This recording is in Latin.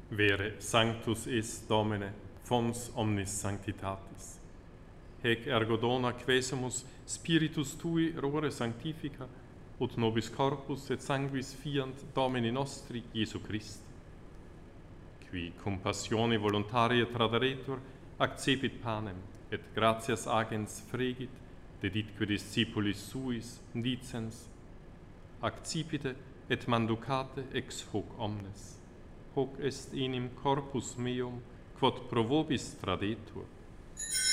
Vere sanctus est Domine, fons omnis sanctitatis. Hec ergo dona quesumus Spiritus Tui rore sanctifica, ut nobis corpus et sanguis fiant Domini nostri Iesu Christi. Qui cum passione voluntaria traderetur, accepit panem, et gratias agens fregit, deditque discipulis suis, dicens, accipite et manducate ex hoc omnes. Hoc est enim corpus meum, quod pro vobis tradetur.